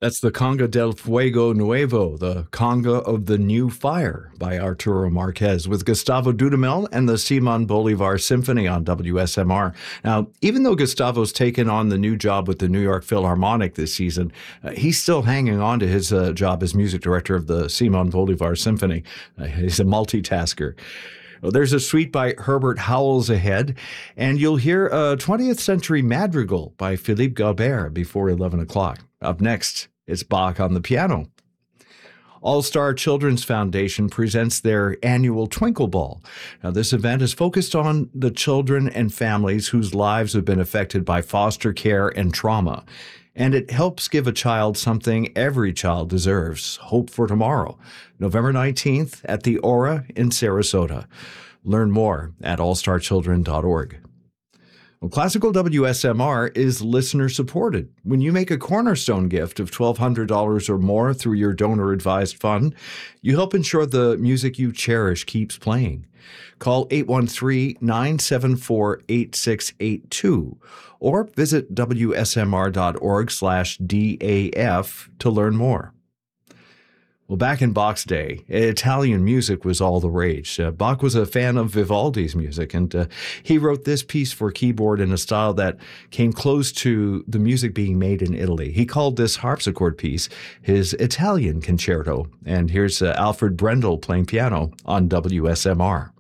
That's the Conga del Fuego Nuevo, the Conga of the New Fire by Arturo Marquez with Gustavo Dudamel and the Simon Bolivar Symphony on WSMR. Now, even though Gustavo's taken on the new job with the New York Philharmonic this season, he's still hanging on to his job as music director of the Simon Bolivar Symphony. He's a multitasker. Well, there's a suite by Herbert Howells ahead, and you'll hear a 20th Century Madrigal by Philippe Gaubert before 11 o'clock. Up next, it's Bach on the piano. All-Star Children's Foundation presents their annual Twinkle Ball. Now, this event is focused on the children and families whose lives have been affected by foster care and trauma. And it helps give a child something every child deserves, hope for tomorrow. November 19th at the Aura in Sarasota. Learn more at allstarchildren.org. Well, Classical WSMR is listener-supported. When you make a cornerstone gift of $1,200 or more through your donor-advised fund, you help ensure the music you cherish keeps playing. Call 813-974-8682 or visit wsmr.org/DAF to learn more. Well, back in Bach's day, Italian music was all the rage. Bach was a fan of Vivaldi's music, and he wrote this piece for keyboard in a style that came close to the music being made in Italy. He called this harpsichord piece his Italian concerto. And here's Alfred Brendel playing piano on WSMR.